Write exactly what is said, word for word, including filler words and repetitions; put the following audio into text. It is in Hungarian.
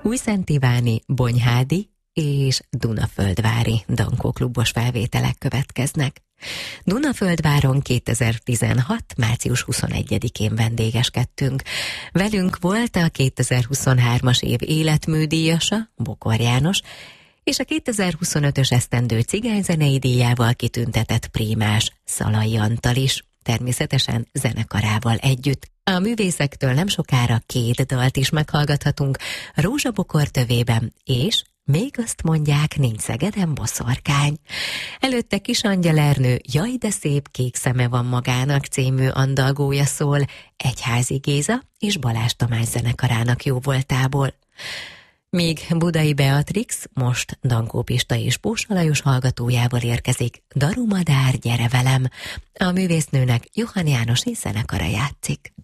Újszentiváni, Bonyhádi és Dunaföldvári dankóklubos felvételek következnek. Dunaföldváron kétezer-tizenhat. március huszonegyedikén vendégeskedtünk. Velünk volt a kétezer-huszonhármas év életműdíjasa, Bokor János, és a kétezer-huszonötös esztendő cigányzenei díjával kitüntetett prímás, Szalai Antal is, természetesen zenekarával együtt. A művészektől nem sokára két dalt is meghallgathatunk, Rózsabokor tövében és Még azt mondják, nincs Szegeden boszorkány. Előtte Kisangyal Ernő Jaj, de szép kék szeme van magának című andalgója szól Egyházi Géza és Balázs Tamás zenekarának jóvoltából. Míg Budai Beatrix most Dankó Pista és Pósa Lajos hallgatójával érkezik Darumadár, gyere velem. A művésznőnek Johann János és zenekara játszik.